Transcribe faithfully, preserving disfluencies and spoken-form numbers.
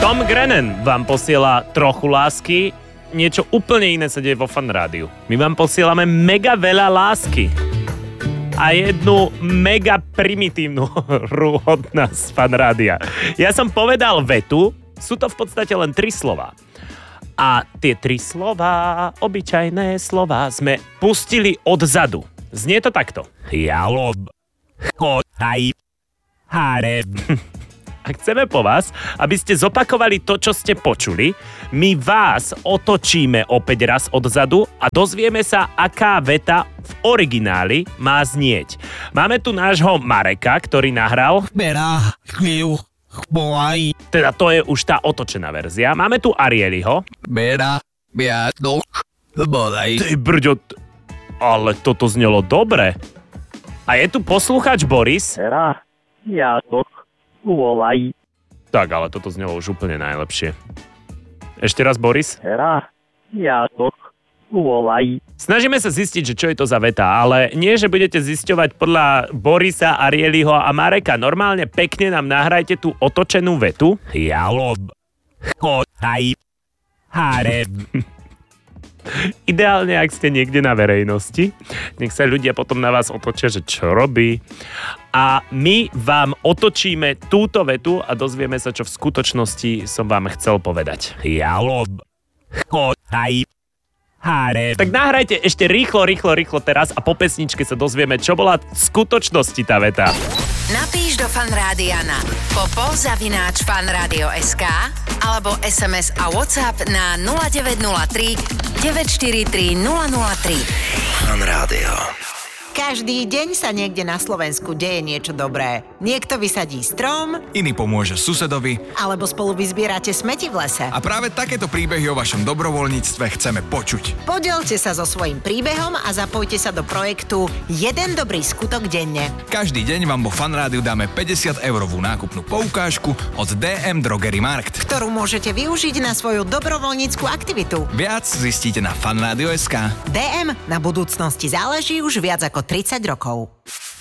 Tom Grennan vám posiela trochu lásky, niečo úplne iné sa deje vo Fan Rádiu. My vám posielame mega veľa lásky. A jednu mega primitívnu hru od nás, Fan Rádia. Ja som povedal vetu, sú to v podstate len tri slova. A tie tri slova, obyčajné slova, sme pustili odzadu. Znie to takto. Jalob, chodaj, hareb. A chceme po vás, aby ste zopakovali to, čo ste počuli. My vás otočíme opäť raz odzadu a dozvieme sa, aká veta v origináli má znieť. Máme tu nášho Mareka, ktorý nahral... Bera, chvíľu, chbolaj. Teda to je už tá otočená verzia. Máme tu Arieliho. Bera, biadok, chbolaj. Ty brďo, ale toto znelo dobre. A je tu poslucháč Boris. Bera, biadok, chbolaj. Tak, ale toto znelo už úplne najlepšie. Ešte raz, Boris. Bera, biadok, chbolaj. Snažíme sa zistiť, že čo je to za veta, ale nie, že budete zisťovať podľa Borisa, Arieliho a Mareka. Normálne pekne nám nahrajte tú otočenú vetu. Jalob, chodaj, hareb. Ideálne, ak ste niekde na verejnosti. Nech sa ľudia potom na vás otočia, že čo robí. A my vám otočíme túto vetu a dozvieme sa, čo v skutočnosti som vám chcel povedať. Jalob, chodaj, hareb. Tak nahrajte ešte rýchlo, rýchlo, rýchlo teraz a po pesničke sa dozvieme, čo bola v skutočnosti tá veta. Napíš do Fan Rádia na popo zavináč fanradio bodka es ká alebo es em es a WhatsApp na nula deväť nula tri deväť štyri tri nula nula tri. Fan Rádio. Každý deň sa niekde na Slovensku deje niečo dobré. Niekto vysadí strom, Iný pomôže susedovi. alebo spolu vyzbierate smeti v lese. A práve takéto príbehy o vašom dobrovoľníctve chceme počuť. Podielte sa so svojím príbehom a zapojte sa do projektu Jeden dobrý skutok denne. Každý deň vám vo Fan Rádiu dáme päťdesiat eurovú nákupnú poukážku od dé em Drogery Markt, Ktorú môžete využiť na svoju dobrovoľnícku aktivitu. Viac zistíte na fanradio bodka es ká. dé em na budúcnosti záleží už viac ako tridsať rokov.